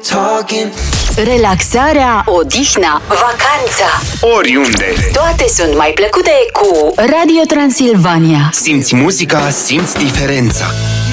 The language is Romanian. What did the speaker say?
talking. Relaxarea, odihna, vacanța, oriunde. toate sunt mai plăcute cu Radio Transilvania. Simți muzica, simți diferența.